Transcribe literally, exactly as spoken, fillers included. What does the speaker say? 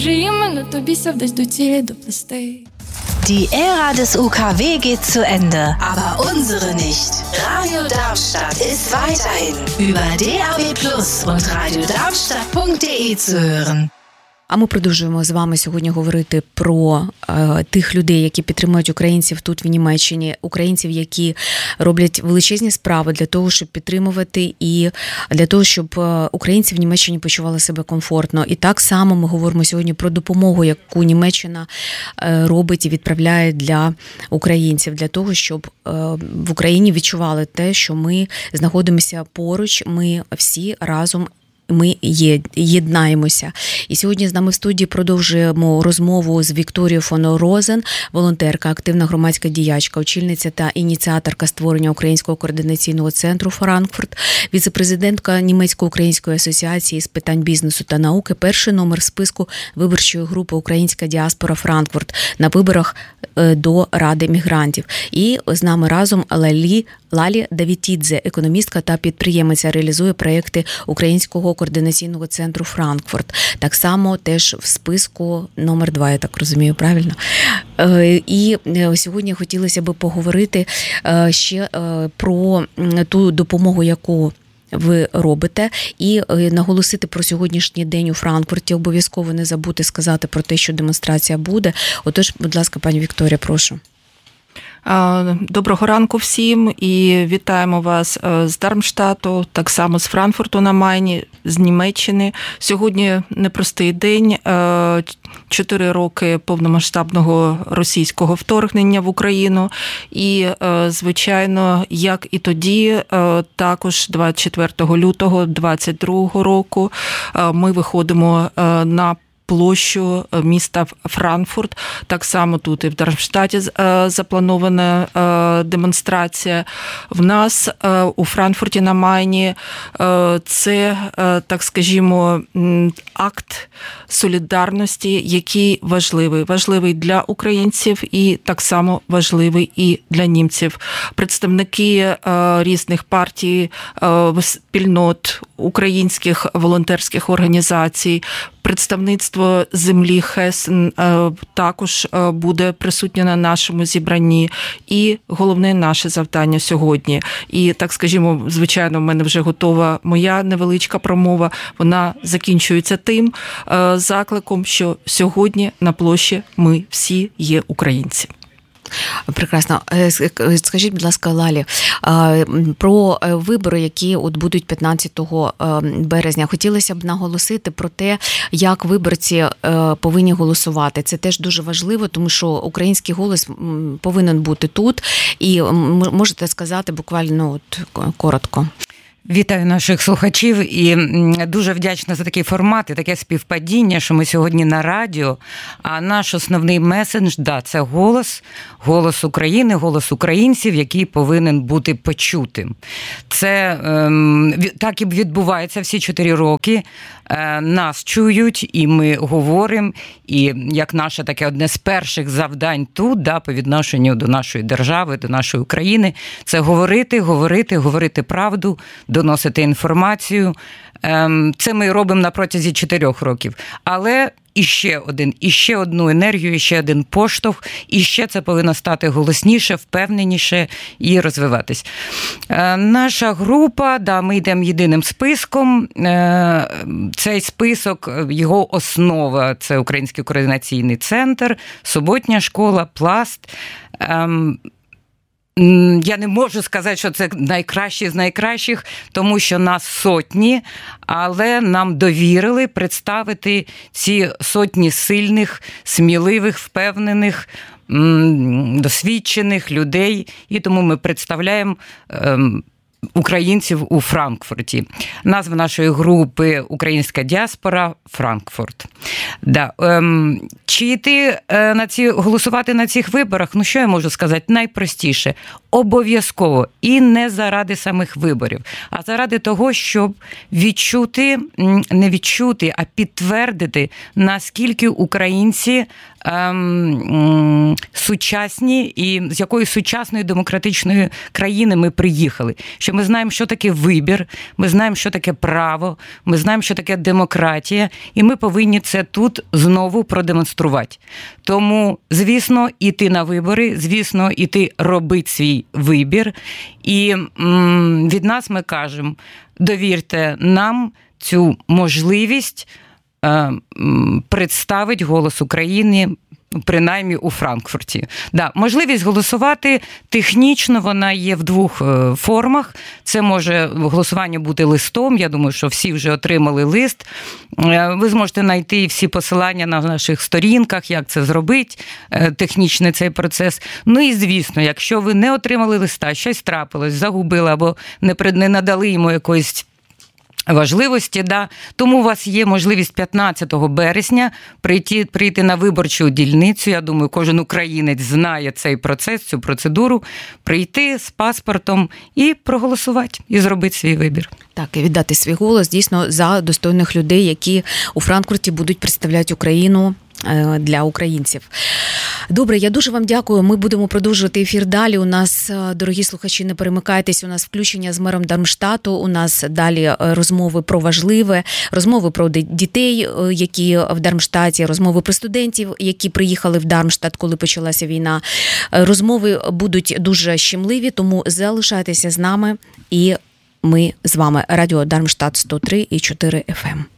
Може іменно тобі ся вдась до цілі доплести. Die Ära des U K W geht zu Ende, aber unsere nicht. Radio Darmstadt ist weiterhin über D A B Plus und radio darmstadt punkt d e zu hören. А ми продовжуємо з вами сьогодні говорити про е, тих людей, які підтримують українців тут в Німеччині, українців, які роблять величезні справи для того, щоб підтримувати і для того, щоб українці в Німеччині почували себе комфортно. І так само ми говоримо сьогодні про допомогу, яку Німеччина е, робить і відправляє для українців, для того, щоб е, в Україні відчували те, що ми знаходимося поруч, ми всі разом ми єднаємося. І сьогодні з нами в студії продовжуємо розмову з Вікторією фон Розен, волонтерка, активна громадська діячка, очільниця та ініціаторка створення Українського координаційного центру «Франкфурт», віце-президентка Німецько-української асоціації з питань бізнесу та науки, перший номер списку виборчої групи «Українська діаспора Франкфурт» на виборах до Ради мігрантів. І з нами разом Лалі, Лалі Давітідзе, економістка та підприємиця, реалізує проєкти Українського координаційного центру «Франкфурт». Так само теж в списку номер два, я так розумію, правильно? І сьогодні хотілося б поговорити ще про ту допомогу, яку ви робите, і наголосити про сьогоднішній день у Франкфурті. Обов'язково не забути сказати про те, що демонстрація буде. Отож, будь ласка, пані Вікторія, прошу. Доброго ранку всім і вітаємо вас з Дармштату, так само з Франкфурту на Майні, з Німеччини. Сьогодні непростий день, чотири роки повномасштабного російського вторгнення в Україну. І, звичайно, як і тоді, також двадцять четвертого лютого двадцять другого року ми виходимо на площу міста Франкфурт. Так само тут і в Дармштаті запланована демонстрація. В нас у Франкфурті на Майні це, так скажімо, акт солідарності, який важливий. Важливий для українців і так само важливий і для німців. Представники різних партій, спільнот, українських волонтерських організацій, представництво землі Хесен також буде присутнє на нашому зібранні. І головне наше завдання сьогодні. І, так скажімо, звичайно, в мене вже готова моя невеличка промова. Вона закінчується тим закликом, що сьогодні на площі ми всі є українці. Прекрасно. Скажіть, будь ласка, Лалі, про вибори, які от будуть п'ятнадцятого березня. Хотілося б наголосити про те, як виборці повинні голосувати. Це теж дуже важливо, тому що український голос повинен бути тут. І можете сказати буквально от, коротко. Вітаю наших слухачів і дуже вдячна за такий формат і таке співпадіння, що ми сьогодні на радіо, а наш основний меседж, да, це голос, голос України, голос українців, який повинен бути почутим. Це ем, так і відбувається всі чотири роки. Нас чують, і ми говоримо, і як наше таке одне з перших завдань тут, да, по відношенню до нашої держави, до нашої України, це говорити, говорити, говорити правду, доносити інформацію. Це ми робимо на протязі чотирьох років. Але іще один, іще одну енергію, іще один поштовх, і ще це повинно стати голосніше, впевненіше і розвиватись. Наша група, да, ми йдемо єдиним списком. Цей список, його основа – це Український координаційний центр, суботня школа, Пласт. Я не можу сказати, що це найкращі з найкращих, тому що нас сотні, але нам довірили представити ці сотні сильних, сміливих, впевнених, досвідчених людей, і тому ми представляємо українців у Франкфурті. Назва нашої групи «Українська діаспора Франкфурт». Да. Ем, чи йти е, на ці, голосувати на цих виборах? Ну, що я можу сказати? Найпростіше. Обов'язково. І не заради самих виборів, а заради того, щоб відчути, не відчути, а підтвердити, наскільки українці ем, сучасні і з якої сучасної демократичної країни ми приїхали. Що Ми знаємо, що таке вибір, ми знаємо, що таке право, ми знаємо, що таке демократія, і ми повинні це тут знову продемонструвати. Тому, звісно, іти на вибори, звісно, іти робити свій вибір. І м, від нас ми кажемо, довірте нам цю можливість е, представити голос України, принаймні у Франкфурті. Да, можливість голосувати технічно вона є в двох формах. Це може голосування бути листом, я думаю, що всі вже отримали лист. Ви зможете знайти всі посилання на наших сторінках, як це зробити, технічний цей процес. Ну і, звісно, якщо ви не отримали листа, щось трапилось, загубили або не надали йому якоїсь важливості, да. Тому у вас є можливість п'ятнадцятого березня прийти, прийти на виборчу дільницю. Я думаю, кожен українець знає цей процес, цю процедуру. Прийти з паспортом і проголосувати, і зробити свій вибір. Так, і віддати свій голос, дійсно, за достойних людей, які у Франкфурті будуть представляти Україну для українців. Добре, я дуже вам дякую. Ми будемо продовжувати ефір далі. У нас, дорогі слухачі, не перемикайтесь, у нас включення з мером Дармштату, у нас далі розмови про важливе, розмови про дітей, які в Дармштаті, розмови про студентів, які приїхали в Дармштат, коли почалася війна. Розмови будуть дуже щемливі, тому залишайтеся з нами, і ми з вами. Радіо Дармштат сто три і чотири еф ем.